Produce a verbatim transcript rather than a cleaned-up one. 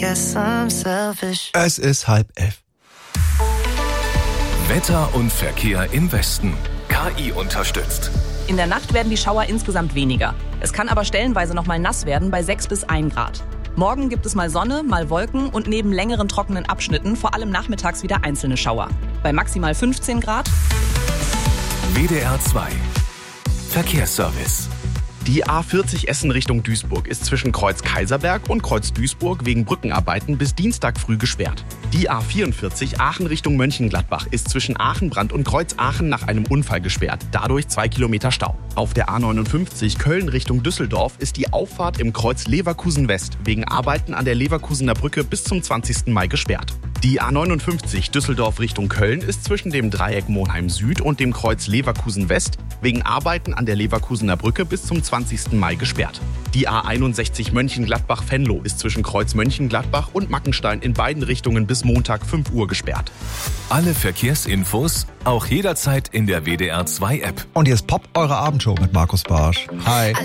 Guess I'm selfish. Es ist halb elf. Wetter und Verkehr im Westen. K I unterstützt. In der Nacht werden die Schauer insgesamt weniger. Es kann aber stellenweise noch mal nass werden bei sechs bis ein Grad. Morgen gibt es mal Sonne, mal Wolken und neben längeren trockenen Abschnitten vor allem nachmittags wieder einzelne Schauer. Bei maximal fünfzehn Grad. W D R zwei Verkehrsservice. Die A vierzig Essen Richtung Duisburg ist zwischen Kreuz Kaiserberg und Kreuz Duisburg wegen Brückenarbeiten bis Dienstag früh gesperrt. Die A vierundvierzig Aachen Richtung Mönchengladbach ist zwischen Aachenbrand und Kreuz Aachen nach einem Unfall gesperrt. Dadurch zwei Kilometer Stau. Auf der A neunundfünfzig Köln Richtung Düsseldorf ist die Auffahrt im Kreuz Leverkusen West wegen Arbeiten an der Leverkusener Brücke bis zum zwanzigsten Mai gesperrt. Die A neunundfünfzig Düsseldorf Richtung Köln ist zwischen dem Dreieck Monheim Süd und dem Kreuz Leverkusen West wegen Arbeiten an der Leverkusener Brücke bis zum zwanzigsten Mai gesperrt. Die A einundsechzig Mönchengladbach-Venlo ist zwischen Kreuz Mönchengladbach und Mackenstein in beiden Richtungen bis Montag fünf Uhr gesperrt. Alle Verkehrsinfos auch jederzeit in der W D R zwei App. Und hier ist Pop, eure Abendshow mit Markus Barsch. Hi.